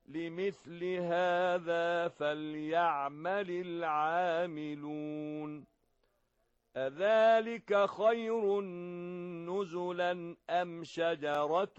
لمثل هذا فليعمل العاملون أذلك خير نزلا أم شجرة